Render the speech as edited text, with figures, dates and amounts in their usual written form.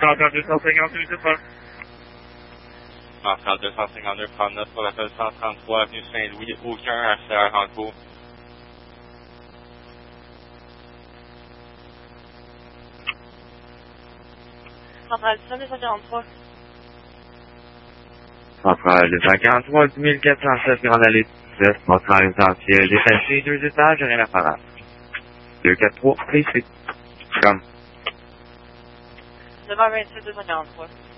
Central 252, c'est pas. Central 252, prendre note pour l'appel 133, avenue Saint-Louis, aucun HCR en cours. Central 243. Central 243, 10407, Grande Allée 19, montant résidentiel, détaché, 2 étages, rien à faire. 243, PC. Comme. 9h27, 243.